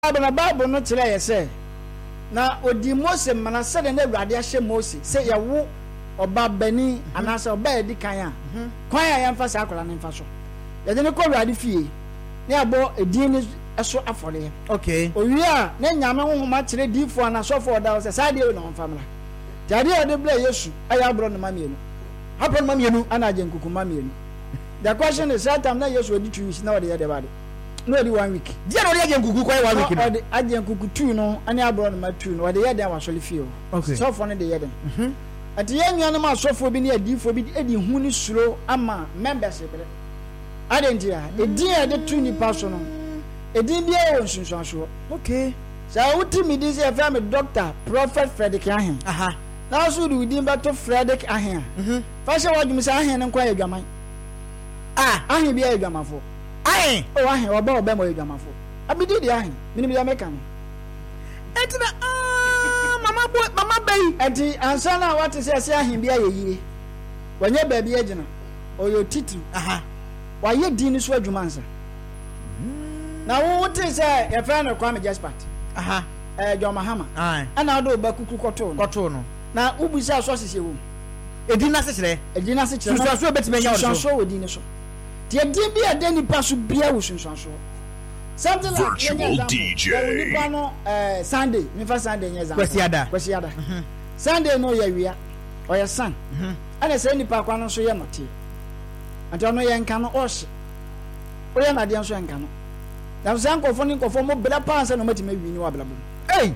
Bible no kire ye say na odi Mose mana se de na Awurade ahye Mose say ye wo oba bani anasa oba edi kan a kwan ya yemfa sa akola ne mfa so ye de ne ko Awurade fie ne abo edi ni eso afore okay owi a ne nyame honhoma kire difo na sofo da say sa de no mfamra tade o de bla Yesu aya abro no mamienu abro no mamienu ana je nkuku mamienu. The question is that time na Yesu odi 2 weeks na o de ye de bade no di 1 week dia no de agen kuku kwa 1 week no de agen kuku 2 no ani abro no ma 2 no de ye den wasole fie okay so for no de ye den ati ye nwa no ma sofo bi ne adifo bi edi hu ni suro ama membership le adentia edin e de 2 ni paso no edin bi e wonsunsunso okay sa uti mi di se fa me doctor prophet Frederick Ahen aha na so du din ba to Frederick Ahen fa se wadum se Ahen nko adwaman Ahen bi adwamafo Ahen o Ahen oba mo adwamafo abidi di Ahen minim ya meka no etina mama bay enti ansa na wate se Ahen bi ayeyire wanye ba bi agina oyo titu aha waye din so adwuma ansa na wo wote se ye fa no Kwame Jaspat aha John Mahama ana do ba kuku koto no na ubusa so sese wo edina se sunsuanso betimenya wo so wo din so ti edin bi ade nipa so bia wo sunsuanso something like virtual DJ nipa no Sunday me fa Sunday nyeza kwasiada Sunday no ya wia o ya san ana se nipa kwa no so ye mate ante no ye nka no ohye o ye na de so nka no na so nkofo ni nkofo mo bra pa ansa no matime wi ni wa bla bom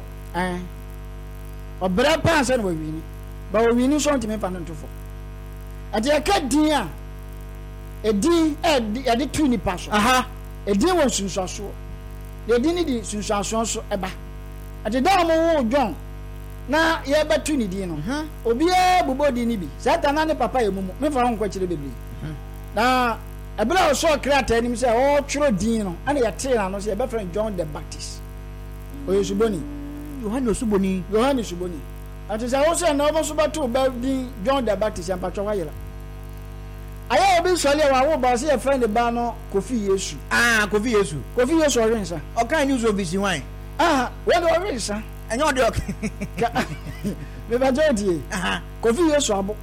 o bra pa ansa no wi ni ba o wi ni so ntime fa no ntofo ate ya ka din a edin e de tu ni paso aha edin won sunsuaso edin ni di sunsuaso so eba ate da mo wo John na ye ba tu ni din no obi e bubo din ni bi satana ne papa ye mumu me fa ron kwa kire bebre na ebra o so kreata ni se o tworo din no ana ya te na no se e be friend John the Baptist o Yesuboni Yohane Suboni ate se o se na o so ba tu ba din John the Baptist ya patwa wayela aya obi sole wa wo ba se e friend ba no Kofi Yesu Kofi Yesu orensa o kan news of bisi wan we do orensa enyo de ok me ba jodi Kofi Yesu abo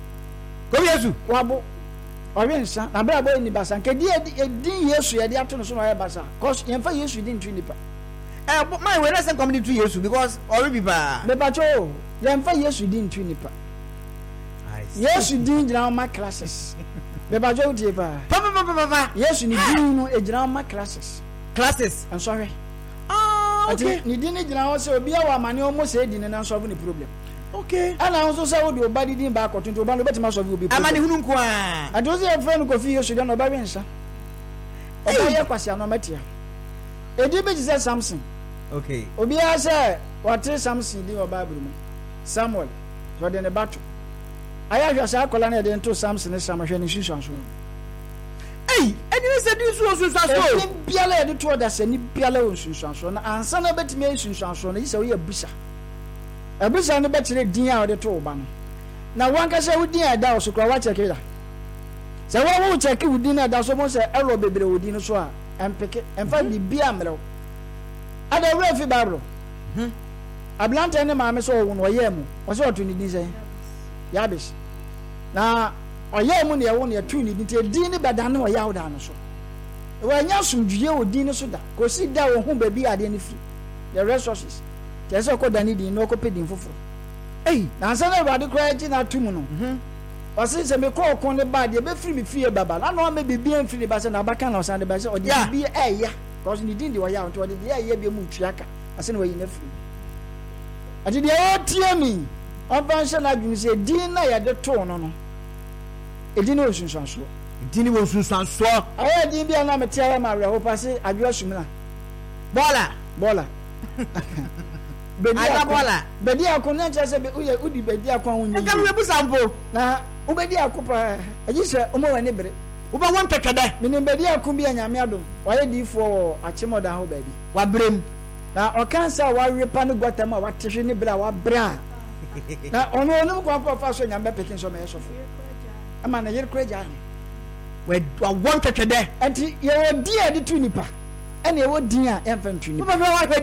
wabo orensa na bra boy ni basa nke di Yesu ye de ato no so na basa cause ye fa Yesu din twi nipa my we listen community to Yesu because already ba me ba cho ye fa Yesu din twi nipa Yesu din jina ma classes me ba jo die ba papa Yesu ni din no e jina ma classes I'm sorry okay ni din ni jina ho se obi awa mane o mo se din na solve ni problem okay ana so se wo de obadi din ba akotunto oba no betima solve obi problem amane hunu nko a adoze e friend Kofi Yesu dan oba wensa oba ye kwase anomatia edi be jise Samson okay obi a se wate Samson din o Bible mu Samuel so de ne battle aya hwa sa akola na de nto Samson ne Samuel ne susuanso eni se di susuanso ni biala de to da se ni biala won susuanso na ansa na betime susuanso na yise wo ye abusa no betire din a de to oba no na wanka se wo din a da so kra wa cheke da se wo cheke wo din a da so mo se ero bebre wo din so a empeke emfa bi bia mrew ada we fi babro ablante ne maame so wo no ye mu wo se otu ni din se yabis na oye mu ne wo ne atu ni din din ne beda ne oya woda no so wo anya sumdue wo din so da ko si da wo hu ba bi ade ne fi the resources tese ko dani din no ko pedin foforo na nsa na Awurade kra ji na atumu no wase se me ko kon ne ba de be firi me fie baba na no me bibia mfiri ba se na baka na osan de ba se o de bibia eya because ni din de wo ya o de eya bi mu ntuaka ase na wo yi na firi ati de o tie mi obanse na dwun se din na ya de to no edin no sunsuanso aye din bia na me tia ma we ho pase adwo asumna bola bedi akon na nche se be uye udi bedi akon wonyi nka we busampo na ubedi akopa agise omo wani bere uba won pekede mini bedi akon bi anyame adom waye difo achemoda ho bedi wa brem na okansa wa repa ne gotam a watehwe ne bra wa bra na ono ko afa so nyame pekin so me yesofo ama na yer kreja we won pekede anti ye odi ade tu nipa ɛna ɛwɔ din a ɛmfa ntwi nipa wobɛhwɛ wahwɛ